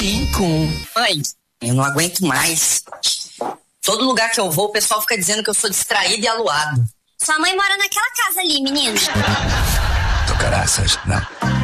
5. Mãe, eu não aguento mais. Todo lugar que eu vou, o pessoal fica dizendo que eu sou distraído e aluado. Sua mãe mora naquela casa ali, menino. Tô caraças, não.